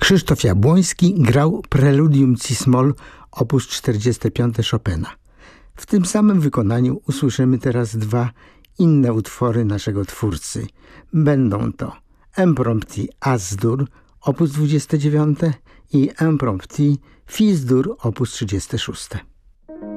Krzysztof Jabłoński grał Preludium Cis-moll op. 45 Chopina. W tym samym wykonaniu usłyszymy teraz dwa inne utwory naszego twórcy. Będą to Impromptu As-dur op. 29 i Impromptu Fis-dur op. 36.